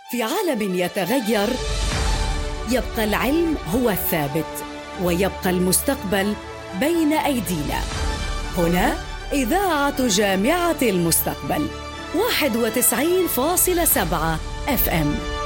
في عالم يتغير يبقى العلم هو الثابت، ويبقى المستقبل بين أيدينا. هنا إذاعة جامعة المستقبل 91.7 FM.